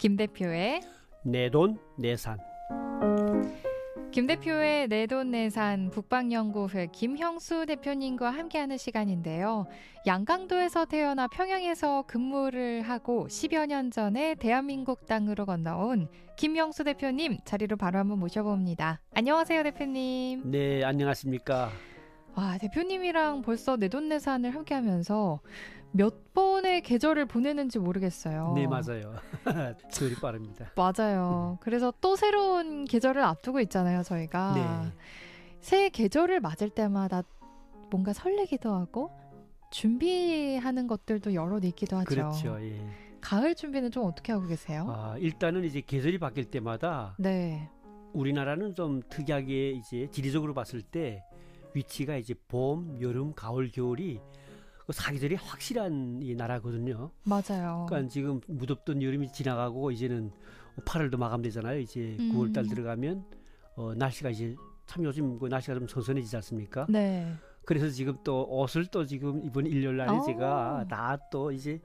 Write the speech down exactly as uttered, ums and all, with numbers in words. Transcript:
김 대표의 내돈내산. 김 대표의 내돈내산 북방연구회 김형수 대표님과 함께하는 시간인데요. 양강도에서 태어나 평양에서 근무를 하고 십여 년 전에 대한민국 땅으로 건너온 김형수 대표님 자리로 바로 한번 모셔봅니다. 안녕하세요, 대표님. 네, 안녕하십니까. 와, 대표님이랑 벌써 내돈내산을 함께하면서 몇 번의 계절을 보내는지 모르겠어요. 네, 맞아요. 세월이 빠릅니다. 맞아요. 그래서 또 새로운 계절을 앞두고 있잖아요, 저희가. 네. 새 계절을 맞을 때마다 뭔가 설레기도 하고 준비하는 것들도 여럿 있기도 하죠. 그렇죠. 예. 가을 준비는 좀 어떻게 하고 계세요? 아, 일단은 이제 계절이 바뀔 때마다 네. 우리나라는 좀 특이하게 이제 지리적으로 봤을 때 위치가 이제 봄, 여름, 가을, 겨울이 그 사계절이 확실한 이 나라거든요. 맞아요. 그러니까 지금 무덥던 여름이 지나가고 이제는 팔월도 마감되잖아요. 이제 음. 구월달 들어가면 어, 날씨가 이제 참 요즘 그 날씨가 좀 선선해지지 않습니까? 네. 그래서 지금 또 옷을 또 지금 이번 일요일 날에 오. 제가 다 또 이제